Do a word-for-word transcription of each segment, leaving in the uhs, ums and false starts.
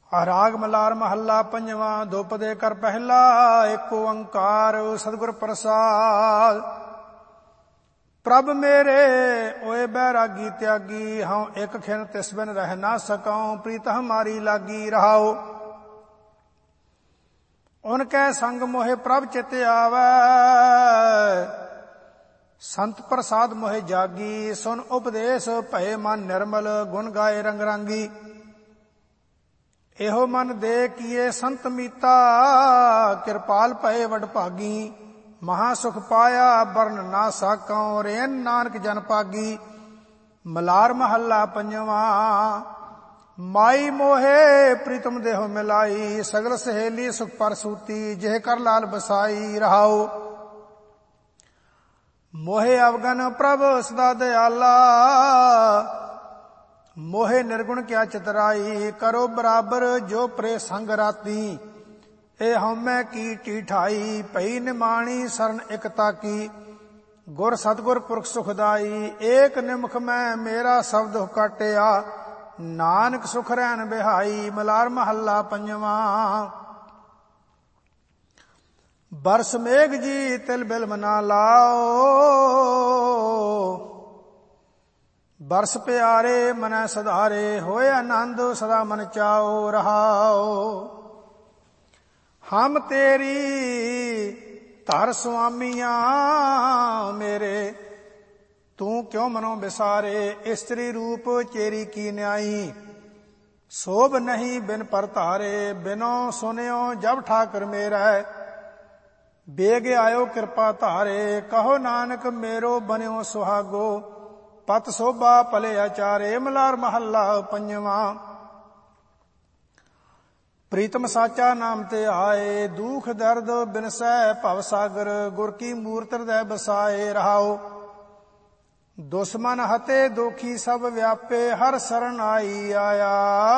ਰਾਗ ਮਲਾਰ ਮਹੱਲਾ ਪੰਜਵਾਂ। ਦੁਪਦੇ ਕਰ ਪਹਿਲਾ ਏਕ ਓੰਕਾਰ ਸਤਿਗੁਰ ਪ੍ਰਸਾਦ। ਪ੍ਰਭ ਮੇਰੇ ਓਏ ਬੈਰਾਗੀ ਤਿਆਗੀ, ਹਉ ਇੱਕ ਖਿਨ ਤਿਸ ਬਿਨ ਰਹਿ ਨਾ ਸਕਉ, ਪ੍ਰੀਤ ਹਮਾਰੀ ਲਾਗੀ ਰਹਾਉ। ਉਨਕੈ ਸੰਗ ਮੋਹਿ ਪ੍ਰਭ ਚਿਤ ਆਵੈ, ਸੰਤ ਪ੍ਰਸਾਦ ਮੋਹਿ ਜਾਗੀ। ਸੁਨ ਉਪਦੇਸ਼ ਭਏ ਮਨ ਨਿਰਮਲ, ਗੁਣ ਗਾਏ ਰੰਗ ਰਾਂਗੀ। ਇਹੋ ਮਨ ਦੇ ਕੀਏ ਸੰਤ ਮੀਤਾ, ਕਿਰਪਾਲ ਭਏ ਵਡ ਭਾਗੀ। ਮਹਾ ਸੁਖ ਪਾਇਆ ਬਰਨ ਨਾ ਸਾਕਉ, ਰੇਨ ਨਾਨਕ ਜਨ ਪਾਗੀ। ਮਲਾਰ ਮਹੱਲਾ ਪੰਜਵਾਂ। ਮਾਈ ਮੋਹੇ ਪ੍ਰੀਤਮ ਦੇਹੁ ਮਿਲਾਈ, ਸਗਲ ਸਹੇਲੀ ਸੁਖ ਪਰ ਸੂਤੀ। ਜਿਹ ਕਰ ਲਾਲ ਬਸਾਈ ਰਹਾਉ। ਮੋਹੇ ਅਵਗਨ ਪ੍ਰਭ ਸਦਾ ਦਿਆਲਾ, ਮੋਹੇ ਨਿਰਗੁਣ ਕਿਆ ਚਤਰਾਈ। ਕਰੋ ਬਰਾਬਰ ਜੋ ਪ੍ਰੇ ਸੰਗ ਰਾਤੀ, ਇਹ ਹਉਮੈ ਕੀ ਢੀਠਾਈ। ਭਈ ਨਿਮਾਣੀ ਸਰਨ ਇਕਤਾ ਕੀ, ਗੁਰ ਸਤਿਗੁਰ ਪੁਰਖ ਸੁਖਦਾਈ। ਏਕ ਨਿਮਖ ਮੈਂ ਮੇਰਾ ਸਭ ਦੁਖ ਕਾਟਿਆ, ਨਾਨਕ ਸੁਖ ਰਹਿਣ ਬਿਹਾਈ। ਮਲਾਰ ਮਹੱਲਾ ਪੰਜਵਾਂ। ਬਰਸ ਮੇਘ ਜੀ ਤਿਲ ਬਿਲ ਮਨਾ ਲਾਓ, ਬਰਸ ਪਿਆਰੇ ਮਨੈ ਸਧਾਰੇ। ਹੋਏ ਆਨੰਦ ਸਦਾ ਮਨ ਚਾਓ ਰਹਾਓ। ਹਮ ਤੇਰੀ ਧਰ ਸੁਆਮੀਆਂ ਮੇਰੇ, ਤੂੰ ਕਿਉ ਮਨੋ ਵਿਸਾਰੇ। ਇਸਤਰੀ ਰੂਪ ਚੇਰੀ ਕੀ ਨਿਆਈ, ਸੋਭ ਨਹੀਂ ਬਿਨ ਪਰ ਧਾਰੇ। ਬਿਨੋ ਸੁਨਿਓ ਜਬ ਠਾਕਰ ਮੇਰਾ, ਬੇਗ ਆਇਓ ਕਿਰਪਾ ਧਾਰੇ। ਕਹੋ ਨਾਨਕ ਮੇਰੋ ਬਨਿਓ ਸੁਹਾਗੋ, ਪਤ ਸੋਭਾ ਭਲੇ ਆਚਾਰੇ। ਮਲਾਰ ਮਹੱਲਾ ਪੰਜਵਾਂ। ਪ੍ਰੀਤਮ ਸਾਚਾ ਨਾਮ ਤੇ ਆਏ, ਦੁਖ ਦਰਦ ਬਿਨਸੈ ਭਵ ਸਾਗਰ। ਗੁਰ ਕੀ ਮੂਰਤ ਹਿਰਦੈ ਬਸਾਏ ਰਹਾਉ। ਦੁਸ਼ਮਨ ਹਤੇ ਦੋਖੀ ਸਭ ਵਿਆਪੇ, ਹਰ ਸਰਣ ਆਈ ਆਇਆ।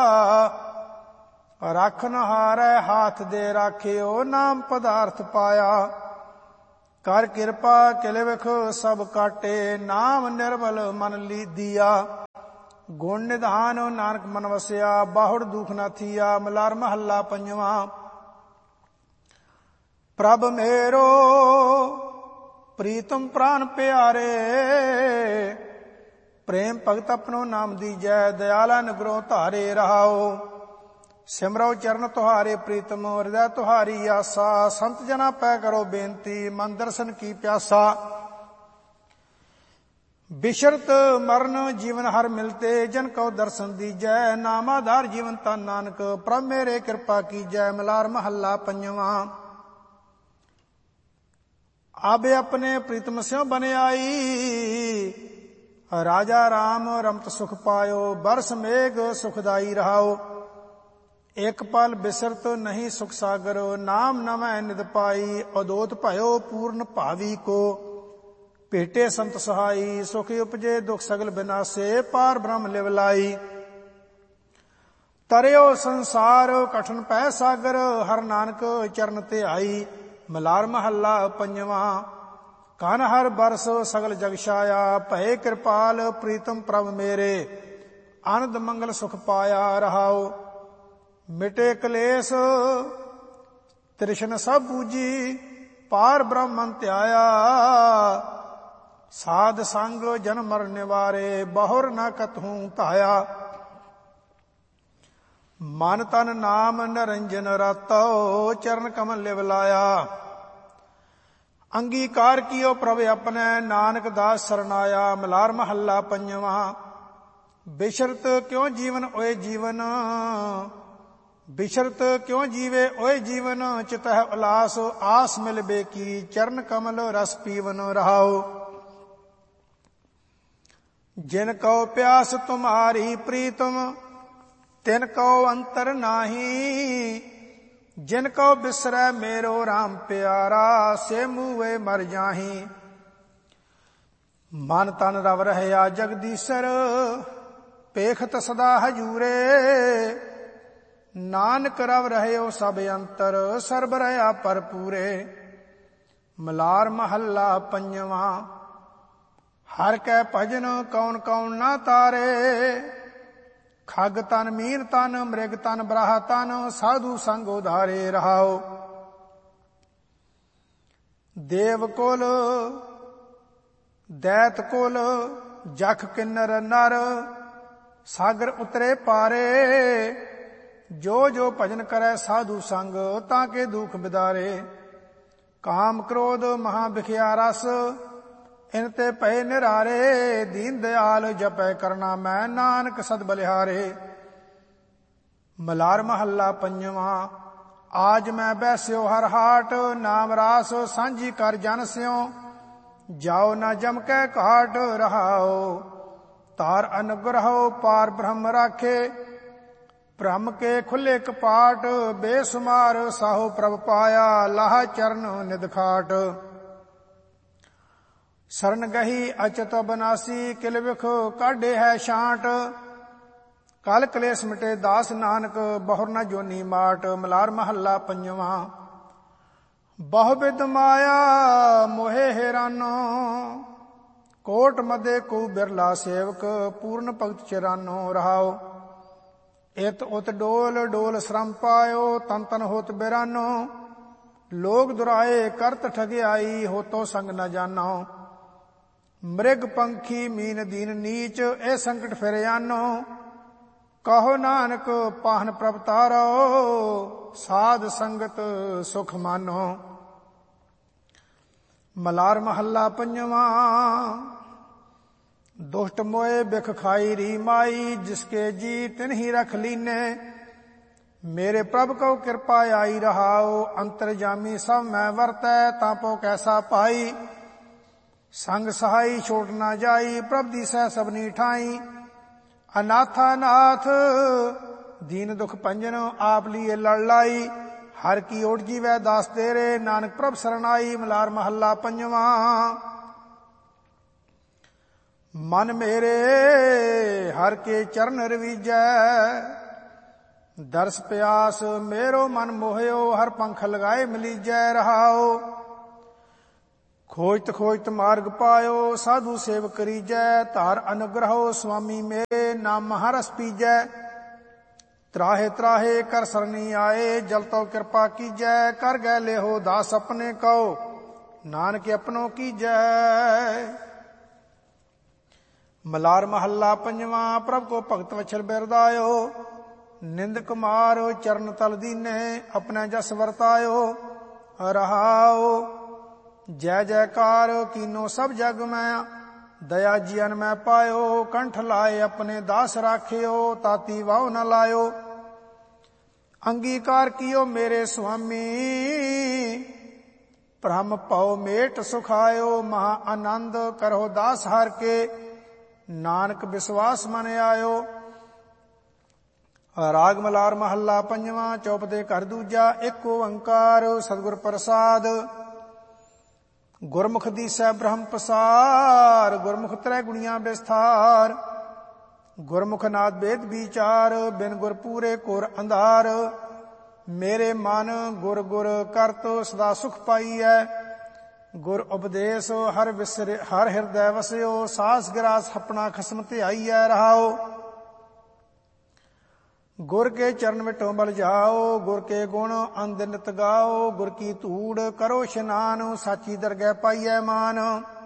ਰੱਖ ਨ ਹਾਰੈ ਹਾਥ ਦੇ ਰਾਖਿਓ, ਨਾਮ ਪਦਾਰਥ ਪਾਇਆ। ਕਰ ਕਿਰਪਾ ਕਿਲ ਵਿਖ ਸਭ ਕਾਟੇ, ਨਾਮ ਨਿਰਮਲ ਮਨ ਲੀਦੀਆ। ਗੁਣ ਨਿਧਾਨ ਨਾਨਕ ਮਨ ਵਸਿਆ, ਬਾਹੁੜ ਦੁਖ ਨਾ ਥੀਆ। ਮਲਾਰ ਮਹੱਲਾ ਪੰਜਵਾਂ। ਪ੍ਰਭ ਮੇਰੋ ਪ੍ਰੀਤਮ ਪ੍ਰਾਨ ਪਿਆਰੇ, ਪ੍ਰੇਮ ਭਗਤ ਆਪਣੋ ਨਾਮ ਦੀਜੈ। ਦਇਆਲਾ ਨਿਗਰੋ ਧਾਰੇ ਰਹਾਓ। ਸਿਮਰੋ ਚਰਨ ਤੁਹਾਰੇ ਪ੍ਰੀਤਮ, ਹਿਰਦੈ ਤੁਹਾਰੀ ਆਸਾ। ਸੰਤ ਜਨਾ ਪੈ ਕਰੋ ਬੇਨਤੀ, ਮਨ ਦਰਸ਼ਨ ਕੀ ਪਿਆਸਾ। ਬਿਸ਼ਰਤ ਮਰਨ ਜੀਵਨ ਹਰ ਮਿਲਤੇ, ਜਨ ਕਉ ਦਰਸ਼ਨ ਦੀਜੈ। ਨਾਮ ਆਧਾਰ ਜੀਵਨ ਧਨ ਨਾਨਕ, ਪ੍ਰਭ ਮੇਰੇ ਕਿਰਪਾ ਕੀਜੈ। ਮਲਾਰ ਮਹੱਲਾ ਪੰਜਵਾਂ। ਆਬੇ ਆਪਣੇ ਪ੍ਰੀਤਮ ਸਿਉ ਬਨ ਆਈ, ਰਾਜਾ ਰਾਮ ਰਮਤ ਸੁਖ ਪਾਇਓ। ਬਰਸ ਮੇਘ ਸੁਖਦਾਈ ਰਹਾਓ। ਇਕ ਪਲ ਬਿਸਰਤ ਨਹੀਂ ਸੁਖ ਸਾਗਰ, ਨਾਮ ਨਵੈ ਨਿਦ ਪਾਈ। ਅਦੋਤ ਭਇਓ ਪੂਰਨ ਭਾਵੀ ਕੋ, ਭੇਟੇ ਸੰਤ ਸਹਾਈ। ਸੁਖ ਉਪਜੇ ਦੁਖ ਸਗਲ ਬਿਨਾਸੇ, ਪਾਰ ਬ੍ਰਹਮ ਲਿਵ ਲਾਈ। ਤਰਿਓ ਸੰਸਾਰ ਕਠਨ ਪੈ ਸਾਗਰ, ਹਰ ਨਾਨਕ ਚਰਨ ਤੇ ਆਈ। ਮਲਾਰ ਮਹੱਲਾ ਪੰਜਵਾਂ। ਕਨ ਹਰ ਬਰਸ ਸਗਲ ਜਗ ਛਾਇਆ, ਭਏ ਕਿਰਪਾਲ ਪ੍ਰੀਤਮ ਪ੍ਰਭ ਮੇਰੇ। ਆਨੰਦ ਮੰਗਲ ਸੁਖ ਪਾਇਆ ਰਹਾਓ। ਮਿਟੇ ਕਲੇਸ਼ ਤ੍ਰਿਸ਼ਨ ਸਭ ਬੂਝੀ, ਪਾਰ ਬ੍ਰਹਮਨ ਧਿਆਇਆ। ਸਾਧ ਸੰਗ ਜਨ ਮਰਨ ਨਿਵਾਰੇ, ਬਹੁਰ ਨ ਕਤਹੂ ਧਾਇਆ। ਮਨ ਤਨ ਨਾਮ ਨਿਰੰਜਨ ਰਾਤੋ, ਚਰਨ ਕਮਲ ਲਿਵ ਲਾਇਆ। ਅੰਗੀਕਾਰ ਕੀਓ ਪ੍ਰਭ ਆਪਣੈ, ਨਾਨਕ ਦਾਸ ਸਰਨਾਇਆ। ਮਲਾਰ ਮਹੱਲਾ ਪੰਜਵਾਂ। ਬਿਸ਼ਰਤ ਕਿਉ ਜੀਵਨ ਓਏ ਜੀਵਨ, ਬਿਸ਼ਰਤ ਕਿਉ ਜੀਵੇ ਓਏ ਜੀਵਨ। ਚਿਤਹਿ ਉਲਾਸ ਆਸ ਮਿਲ ਬੇਕੀ, ਚਰਨ ਕਮਲ ਰਸ ਪੀਵਨ ਰਹਾਉ। ਜਿਨ ਕਉ ਪਿਆਸ ਤੁਮਾਰੀ ਪ੍ਰੀਤਮ, ਤਿਨ ਕਉ ਅੰਤਰ ਨਾਹੀ। ਜਿਨ ਕਉ ਬਿਸਰੈ ਮੇਰੋ ਰਾਮ ਪਿਆਰਾ, ਸੇ ਮੂਹੇ ਮਰ ਜਾਹੀ। ਮਨ ਤਨ ਰਵ ਰਹਿਆ ਜਗਦੀਸ਼ਰ, ਪੇਖਤ ਸਦਾ ਹਜੂਰੇ। ਨਾਨਕ ਰਵ ਰਹਿਓ ਸਭ ਅੰਤਰ, ਸਰਬ ਰਹਾ ਭਰਪੂਰੇ। ਮਲਾਰ ਮਹੱਲਾ ਪੰਜਵਾਂ। ਹਰ ਕੈ ਭਜਨ ਕੌਣ ਕੌਣ ਨਾ ਤਾਰੇ, ਖਗ ਤਨ ਮੀਨ ਤਨ ਮ੍ਰਿਗ ਤਨ ਬਰਾਹ ਤਨ ਸਾਧੂ ਸੰਗ ਉਧਾਰੇ ਰਹਾਓ। ਦੇਵ ਕੁਲ ਦੈਤ ਕੁਲ ਜਖ ਕਿੰਨਰ ਨਰ ਸਾਗਰ ਉਤਰੇ ਪਾਰੇ। ਜੋ ਜੋ ਭਜਨ ਕਰੈ ਸਾਧੂ ਸੰਗ ਤਾਂ ਕੇ ਦੁਖ ਬਿਦਾਰੇ। ਕਾਮ ਕ੍ਰੋਧ ਮਹਾ ਬਿਖਿਆ ਰਸ ਇਨ ਤੇ ਪਏ ਨਿਰਾਰੇ। ਦੀਨ ਦਿਆਲ ਜਪੈ ਕਰਨਾ ਮੈਂ ਨਾਨਕ ਸਦ ਬਲਿਹਾਰੇ। ਮਲਾਰ ਮਹੱਲਾ ਪੰਜਵਾਂ। ਆਜ ਮੈਂ ਬੈਸਿਓ ਹਰ ਹਾਟ ਨਾਮ ਰਾਸ ਸਾਂਝੀ ਕਰ ਜਨ ਸਿਓ। ਜਾਓ ਨਾ ਜਮ ਕੈ ਘਾਟ ਰਹਾਓ। ਤਾਰ ਅਨੁਗ੍ਰਹੋ ਪਾਰ ਬ੍ਰਹਮ ਰਾਖੇ। ਬ੍ਰਹਮ ਕੇ ਖੁੱਲੇ ਕਪਾਟ ਬੇਸੁਮਾਰ ਸਾਹੋ ਪ੍ਰਭ ਪਾਇਆ ਲਾਹ ਚਰਨ ਨਿਦਖਾਟ। ਸਰਨ ਗਹੀ ਅਚਤ ਬਨਾਸੀ ਕਿਲ ਵਿਖ ਕਾਢੇ ਹੈ ਛਾਂਟ। ਕਲ ਕਲੇਸ਼ ਮਿਟੇ ਦਾਸ ਨਾਨਕ ਬਹੁਰ ਨ ਜੋਨੀ ਮਾਟ। ਮਲਾਰ ਮਹੱਲਾ ਪੰਜਵਾਂ। ਬਹੁ ਬਿਦ ਮਾਇਆ ਮੋਹਿ ਹੈਰਾਨੋ। ਕੋਟ ਮਦੇ ਕੋ ਬਿਰਲਾ ਸੇਵਕ ਪੂਰਨ ਭਗਤ ਚਰਾਨੋ ਰਹਾਓ। ਇਤ ਉਤ ਡੋਲ ਡੋਲ ਸ਼ਰਮ ਪਾਇਓ ਤਨ ਤਨ ਹੋਤ ਬਿਰਾਨੋ। ਲੋਗ ਦੁਰਾਏ ਕਰਤ ਠਗਿਆਈ ਹੋਤੋ ਸੰਗ ਨ ਜਾਨੋ। ਮ੍ਰਿਗ ਪੰਖੀ ਮੀਨ ਦੀਨ ਨੀਚ ਇਹ ਸੰਕਟ ਫਿਰ ਆਨੋ। ਕਹੋ ਨਾਨਕ ਪਾਹਨ ਪ੍ਰਭ ਤਾਰੋ ਸਾਧ ਸੰਗਤ ਸੁਖ ਮਾਨੋ। ਮਲਾਰ ਮਹੱਲਾ ਪੰਜਵਾਂ। ਦੁਸ਼ਟ ਮੋਏ ਬਿਖ ਖਾਈ ਰੀ ਮਾਈ ਜਿਸਕੇ ਜੀ ਤਿਨ ਹੀ ਰਖ ਲੀਨੇ। ਮੇਰੇ ਪ੍ਰਭ ਕਉ ਕਿਰਪਾ ਆਈ ਰਹਾਓ। ਅੰਤਰ ਜਾਮੀ ਸਭ ਮੈਂ ਵਰਤੈ ਤਾਂ ਪੋ ਕੈਸਾ ਪਾਈ। ਸੰਗ ਸਹਾਈ ਛੋਟ ਨਾ ਜਾਈ ਪ੍ਰਭ ਦੀ ਸਹਿ ਸਭਨੀ ਠਾਈ। ਅਨਾਥਾ ਨਾਥ ਦੀਨ ਦੁਖ ਭੰਜਨ ਆਪ ਲੀਏ ਲੜ ਲਾਈ। ਹਰ ਕੀ ਓਟ ਜੀਵੈ ਦਾਸ ਤੇਰੇ ਨਾਨਕ ਪ੍ਰਭ ਸਰਨਾਈ। ਮਲਾਰ ਮਹੱਲਾ ਪੰਜਵਾਂ। ਮਨ ਮੇਰੇ ਹਰ ਕੇ ਚਰਨ ਰਵੀਜੈ। ਦਰਸ ਪਿਆਸ ਮੇਰੋ ਮਨ ਮੋਹਿਓ ਹਰ ਪੰਖ ਲਗਾਏ ਮਲੀਜੈ ਰਹਾਓ। ਖੋਜਤ ਖੋਜਤ ਮਾਰਗ ਪਾਇਓ ਸਾਧੂ ਸੇਵ ਕਰੀਜੈ। ਧਾਰ ਅਨੁਗ੍ਰਹੋ ਸੁਆਮੀ ਮੇਰੇ ਨਾਮ ਮਹਾਰਸ ਪੀਜੈ। ਤਰਾਹੇ ਤਰਾਹੇ ਕਰ ਸਰਨੀ ਆਏ ਜਲ ਤੋ ਕਿਰਪਾ ਕੀਜੈ। ਕਰ ਗੈ ਲਿਹੋ ਦਾਸ ਆਪਣੇ ਕਉ ਨਾਨਕ ਆਪਣੋ ਕੀਜੈ। ਮਲਾਰ ਮਹੱਲਾ ਪੰਜਵਾਂ। ਪ੍ਰਭ ਕੋ ਭਗਤ ਵਛਲ ਬਿਰਦਾਇਓ। ਨਿੰਦ ਕੁਮਾਰ ਚਰਨ ਤਲ ਦੀਨੇ ਆਪਣਾ ਜਸ ਵਰਤਾਇਓ ਰਹਾਓ। ਜੈ ਜੈਕਾਰ ਕੀਨੋ ਸਭ ਜਗ ਮੈਂ ਦਇਆ ਜੀਨ ਮੈਂ ਪਾਇਓ। ਕੰਠ ਲਾਏ ਆਪਣੇ ਦਾਸ ਰਾਖਿਓ ਤਾਤੀ ਵਾਹੁ ਨ ਲਾਇਓ। ਅੰਗੀਕਾਰ ਕੀਓ ਮੇਰੇ ਸੁਆਮੀ ਭ੍ਰਮ ਭਉ ਮੇਟ ਸੁਖਾਇਓ। ਮਹਾ ਆਨੰਦ ਕਰੋ ਦਾਸ ਹਰ ਕੇ ਨਾਨਕ ਵਿਸ਼ਵਾਸ ਮਨ ਆਇਓ। ਰਾਗ ਮਲਾਰ ਮਹੱਲਾ ਪੰਜਵਾਂ। ਚੌਪਦੇ ਘਰ ਦੂਜਾ। ਇੱਕ ਓੰਕਾਰ ਸਤਿਗੁਰ ਪ੍ਰਸਾਦ। ਗੁਰਮੁਖ ਦੀਸੈ ਬ੍ਰਹਮ ਪਸਾਰ। ਗੁਰਮੁਖ ਤ੍ਰੈ ਗੁਣੀਆਂ ਵਿਸਥਾਰ। ਗੁਰਮੁਖ ਨਾਦ ਬੇਦ ਵਿਚਾਰ। ਬਿਨ ਗੁਰ ਪੂਰੇ ਘੋਰ ਅੰਧਾਰ। ਮੇਰੇ ਮਨ ਗੁਰ ਗੁਰ ਕਰਤ ਸਦਾ ਸੁਖ ਪਾਈਐ। ਗੁਰ ਉਪਦੇਸ਼ ਹਰ ਵਿਸਰ ਹਰ ਹਿਰਦੈ ਵਸਿਓ। ਸਾਸ ਗਿਰਾਸ ਆਪਣਾ ਖਸਮ ਧਿਆਈਐ ਰਹਾਓ। ਗੁਰ ਕੇ ਚਰਨ ਵਿਟੋ ਬਲ ਜਾਓ। ਗੁਰ ਕੇ ਗੁਣ ਅੰਧ ਨਿਤ ਗਾਓ। ਗੁਰ ਕੀ ਧੂੜ ਕਰੋ ਇਸ਼ਨਾਨ ਸਾਚੀ ਦਰਗਹਿ ਪਾਈਐ ਮਾਨ।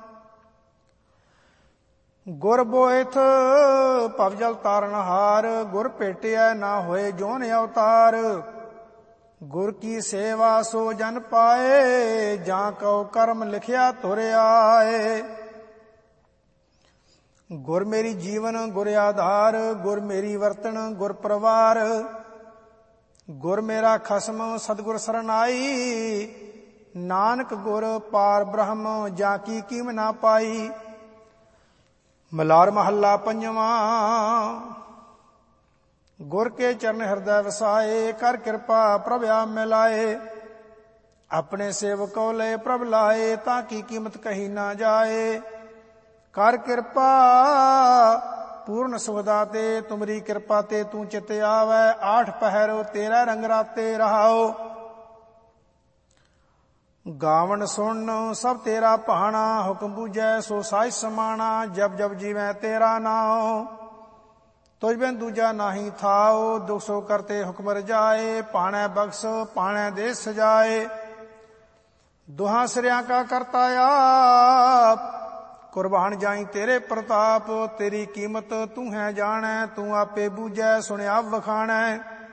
ਗੁਰ ਬੋਇਥ ਭਵ ਜਲ ਤਾਰਨ ਹਾਰ। ਗੁਰ ਭੇਟਿਐ ਨਾ ਹੋਏ ਜੋਨ ਅਵਤਾਰ। ਗੁਰ ਕੀ ਸੇਵਾ ਸੋ ਜਨ ਪਾਏ। ਜਾਂ ਕਉ ਕਰਮ ਲਿਖਿਆ ਤੁਰ ਆਏ। ਗੁਰ ਮੇਰੀ ਜੀਵਨ ਗੁਰ ਆਧਾਰ। ਗੁਰ ਮੇਰੀ ਵਰਤਣ ਗੁਰ ਪਰਵਾਰ। ਗੁਰ ਮੇਰਾ ਖਸਮ ਸਤਿਗੁਰ ਸਰਨਾਈ। ਨਾਨਕ ਗੁਰ ਪਾਰ ਬ੍ਰਹਮ ਜਾਂ ਕੀ ਕੀਮ ਨਾ ਪਾਈ। ਮਲਾਰ ਮਹੱਲਾ ਪੰਜਵਾਂ। ਗੁਰ ਕੇ ਚਰਨ ਹਿਰਦੈ ਵਸਾਏ। ਕਰ ਕਿਰਪਾ ਪ੍ਰਭ ਆਪ ਮਿਲਾਏ। ਆਪਣੇ ਸੇਵਕੋ ਲੈ ਪ੍ਰਭ ਲਾਏ। ਤਾਂ ਕੀ ਕੀਮਤ ਕਹੀ ਨਾ ਜਾਏ। ਕਰ ਕਿਰਪਾ ਪੂਰਨ ਸੁਖਦਾ ਤੇ ਤੁਮਰੀ ਕਿਰਪਾ ਤੇ ਤੂੰ ਚਿਤ ਆਵੈ। ਆਠ ਪਹਿਰ ਤੇਰਾ ਰੰਗ ਰਾਤੇ ਰਹਾਓ। ਗਾਵਣ ਸੁਣ ਸਭ ਤੇਰਾ ਭਾਣਾ। ਹੁਕਮ ਬੂਝੈ ਸੋ ਸਾਜ ਸਮਾਣਾ। ਜਬ ਜਬ ਜੀਵੈ ਤੇਰਾ ਨਾਉ। तुझ बिन दूजा नाही थाओ। दुख सो करते हुक्म रजाए, पाणै बख्श पाणै देश सजाए। दुहां सिरियां का करता आप, कुर्बान जाई तेरे प्रताप। तेरी कीमत तू है जानै, तू आपे बूझै सुनिया वखाणै।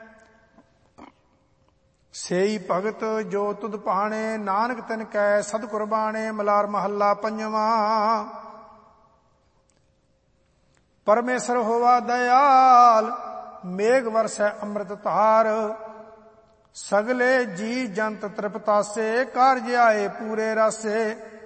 सेई भगत जो तुध पाणे, नानक तिन कै सद कुर्बाने। मलार महला पंजवां। परमेश्वर होवा दयाल, मेघ वरसै अमृत धार। सगले जी जंत तृपतासे, कारज आए पूरे रासे।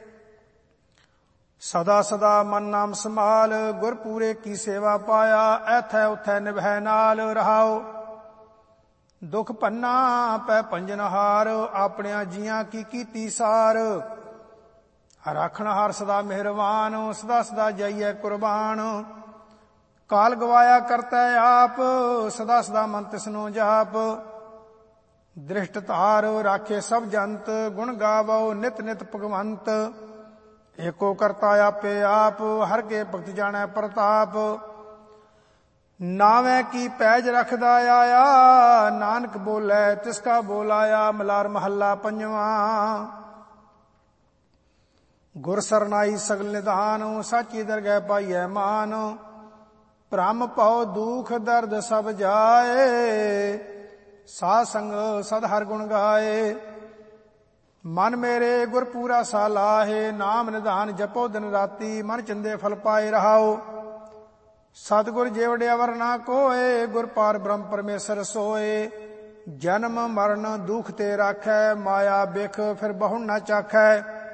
सदा सदा मन नाम संभाल, गुर पूरे की सेवा पाया। ऐथै उथै निभै नाल रहाओ। दुख भन्ना पै पंजनहार, आपणिया जियां की कीती सार। राखणहार सदा मेहरबान, सदा सदा जाइए कुर्बान। काल गवाया करतै आप, सदा सदा मन तिसनो जाप। दृष्ट धार राखे सब जंत, गुण गावो नित नित भगवंत। एको करता आपे आप, हर के भगत जानै प्रताप। नावे की पैज रखदा आया, नानक बोले तिसका बोलाया। मलार महला पंजवां। गुर सरनाई सगल निधान, साची दरगह पाइयै मान। भ्रम भव दुख दर्द सब जाए, साध संग सद हर गुण गाए। मन मेरे गुर पूरा सा लाहे, नाम निधान जपो दिन राती। मन चिंदे फल पाए रहाओ। सतगुर जेवड़िया वर ना कोय, गुर पार ब्रह्म परमेश्वर सोए। जन्म मरण दुख ते राखै, माया बिख फिर बहु ना चाखै।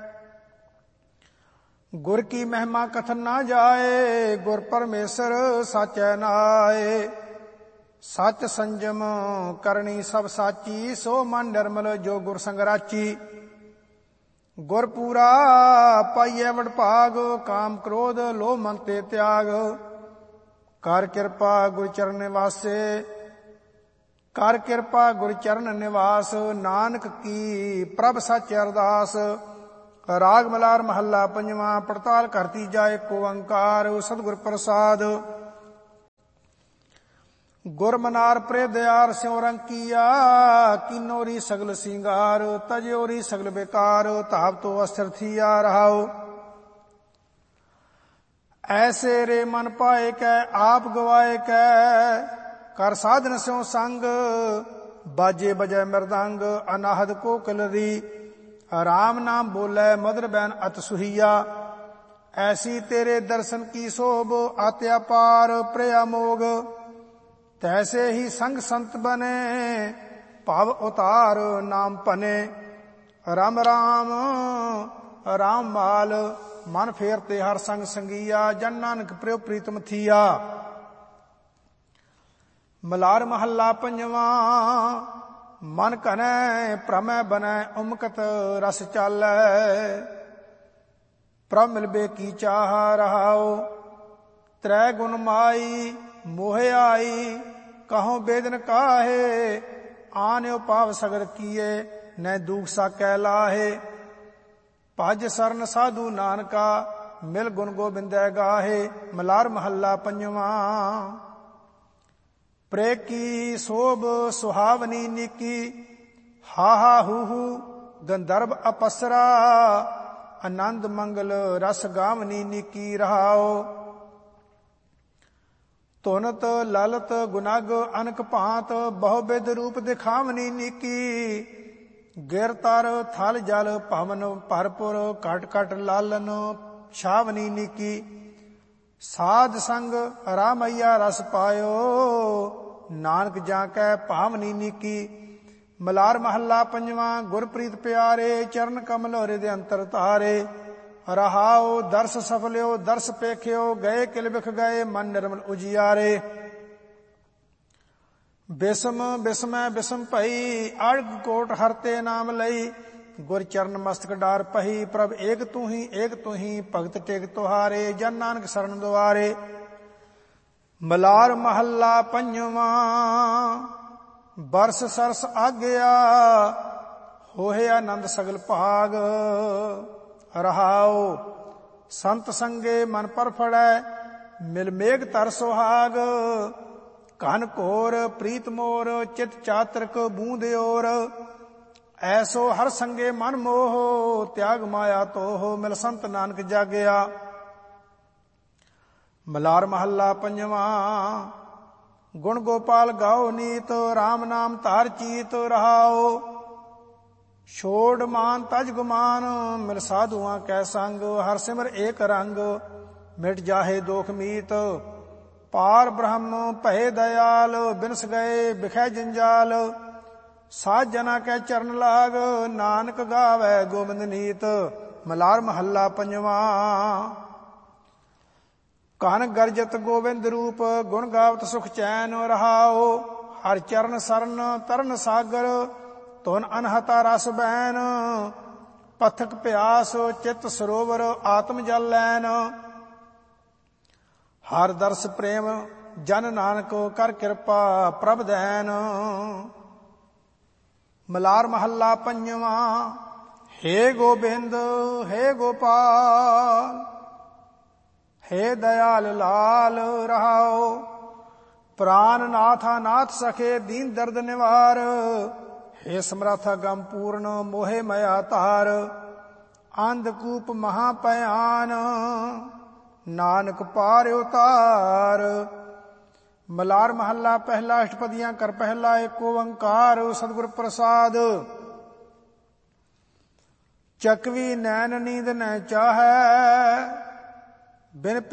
गुर की महिमा कथन ना जाए, गुर परमेश्वर साचै नाए। सच संजम करनी सब साची, सो मन निर्मल जो गुर संग राची। गुर पूरा पाइयै वड भाग, काम क्रोध लोभ मन ते त्याग। कर किरपा गुर चरण निवासे, कर किरपा गुर चरण निवास। नानक की प्रभ सच अरदास। राग मलार महला पंजवां। पड़ताल करती जाए को ओंकार, सतगुर प्रसाद। गुर मनार प्रे दयार स्यों रंकिया, किन्नोरी सगल सिंगार। तजोरी सगल बेकार, ताप तो अस्थिर थिया रहाओ। ऐसे रे मन पाए कै, आप गवाए कै। कर साधन स्यों संग, बाजे बजै मृदंग। अनाहद को कलरी, राम नाम बोले मधुर बैन अत सुहिया। ऐसी तेरे दर्शन की शोभ, आत्या पार प्रिया मोग। तैसे ही संग संत बने, भाव उतार नाम पने। राम राम राम माल, मन फेरते हर संग संगिया। जन नानक प्रियो प्रीतम थिया। मलार महला पंजवां। मन कनै भ्रमै बनै, उमकत रस चालै। प्रभ मिलबे की चाह रहाओ। त्रै गुण माई मोह आई, कहो बेदन काहे। आन्यो पाव सगर किए, न दुख साकै लाहे। भज सरन साधु नानका, मिल गुण गोबिंदै गाहे। मलार महला पंजवां। प्रे की शोभ सुहावनी नीकी, हाहा हूहू गंधर्व अपसरा। आनंद मंगल रस गावनी नीकी रहाओ। तुनत ललत गुनग अनक भांत, बहुविध रूप दिखावनी नीकी। गिर तर थल जल पवन भरपुर, कट कट लालन छावनी नीकी। साध संग रामैया रस पायो, नानक जाकै भावनी नीकी। मलार महला पंजवां। गुरप्रीत प्यारे, चरण कमल हृदय अंतर तारे। रहाओ दर्श सफल्यो दर्श पेख्यो, गए किल बिख गए मन निर्मल उजियारे। बिसम बिसमै बिसम भई, अड़ग कोट हरते नाम लई। गुर चरण मस्तक डार पही, प्रभ एक तू ही एक तू ही, भगत टेक तुहारे। जन नानक शरण दुआरे। मलार महला पंजवां। बरस सरस आग्या, होए आनंद सगल भाग। रहाओ संत संगे मन पर फड़ै, ਮਿਲ ਮੇਘ ਤਰ ਸੁਹਾਗ। ਘਨ ਘੋਰ ਪ੍ਰੀਤ ਮੋਰ ਚਿਤ ਚਾਤਰਕ ਬੂੰਦ ਓਰ। ਐਸੋ ਹਰ ਸੰਗੇ ਮਨ ਮੋਹ ਤਿਆਗ ਮਾਇਆ ਤੋਹ। ਮਿਲ ਸੰਤ ਨਾਨਕ ਜਾਗਿਆ। ਮਲਾਰ ਮਹੱਲਾ ਪੰਜਵਾਂ। ਗੁਣ ਗੋਪਾਲ ਗਾਓ ਨੀਤ ਰਾਮ ਨਾਮ ਧਾਰ ਚੀਤ ਰਹਾਓ। ਛੋੜ ਮਾਨ ਤਜ ਗੁਮਾਨ ਮਿਲ ਸਾਧੂਆਂ ਕੈ ਸੰਗ। ਹਰ ਸਿਮਰ ਏਕ ਰੰਗ ਮਿਟ ਜਾਹੇ ਦੋਖ ਮੀਤ। ਪਾਰ ਬ੍ਰਹਮ ਭਏ ਦਇਆਲ ਬਿਨਸ ਗਏ ਬਿਖੈ ਜੰਜਾਲ। ਸਾਧ ਜਨਾ ਕੈ ਚਰਨ ਲਾਗ ਨਾਨਕ ਗਾਵੈ ਗੋਬਿੰਦ ਨੀਤ। ਮਲਾਰ ਮਹੱਲਾ ਪੰਜਵਾਂ। ਕਨ ਗਰਜਤ ਗੋਬਿੰਦ ਰੂਪ ਗੁਣ ਗਾਵਤ ਸੁਖ ਚੈਨ ਰਹਾਓ। ਹਰ ਚਰਨ ਸਰਨ ਤਰਨ ਸਾਗਰ ਧੁਨ ਅਨਹਤਾ ਰਸ ਬੈਨ। ਪਥਕ ਪਿਆਸ ਚਿਤ ਸਰੋਵਰ ਆਤਮ ਜਲ ਲੈਨ। ਹਰ ਦਰਸ ਪ੍ਰੇਮ ਜਨ ਨਾਨਕ ਕਰ ਕਿਰਪਾ ਪ੍ਰਭ ਦੈਨ। ਮਲਾਰ ਮਹੱਲਾ ਪੰਜਵਾਂ। ਹੇ ਗੋਬਿੰਦ ਹੇ ਗੋਪਾਲ ਹੇ ਦਇਆਲ ਲਾਲ ਰਹਾਓ। ਪ੍ਰਾਨ ਨਾਥਾ ਨਾਥ ਸਖੇ ਦੀਨ ਦਰਦ ਨਿਵਾਰ। ਹੇ ਸਮਰਥਾ ਗਮ ਪੂਰਨ ਮੋਹਿ ਮਇਆ ਧਾਰ। ਅੰਧਕੂਪ ਮਹਾ ਭਿਆਨ ਨਾਨਕ ਪਾਰ ਉਤਾਰ। ਮਲਾਰ ਮਹੱਲਾ ਪਹਿਲਾ। ਅਸ਼ਟਪਦੀਆਂ ਕਰ ਪਹਿਲਾ। ਏਕ ਓੰਕਾਰ ਸਤਿਗੁਰ ਪ੍ਰਸਾਦ। ਚਕਵੀ ਨੈਣ ਨੀਂਦ ਨ ਚਾਹੈ ਬਿਨ